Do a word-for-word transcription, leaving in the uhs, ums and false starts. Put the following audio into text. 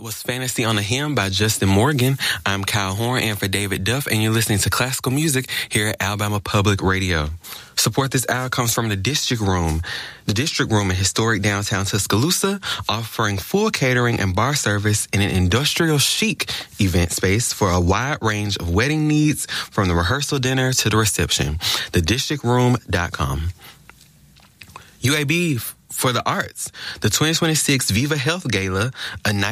was Fantasy on a Hymn by Justin Morgan. I'm Kyle Horn and for David Duff, and you're listening to classical music here at Alabama Public Radio. Support this hour comes from the District Room. The District Room in historic downtown Tuscaloosa, offering full catering and bar service in an industrial chic event space for a wide range of wedding needs, from the rehearsal dinner to the reception. the district room dot com. U A B for the arts. The twenty twenty-six Viva Health Gala, a night